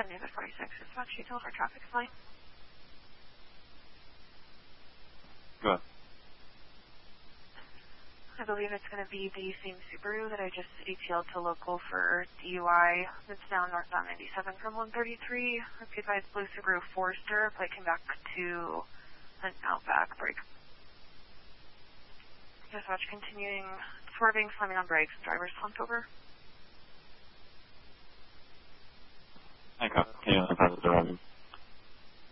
News at 46. Dispatch, you tell our traffic flight. Go ahead. I believe it's going to be the same Subaru that I just ATL'd to local for DUI. It's down northbound 97 from 133. Be advised, blue Subaru Forester. Plate came back to an Outback brake. Dispatch continuing swerving, slamming on brakes. Driver's slumped over. Okay. Can you pass it to Roger?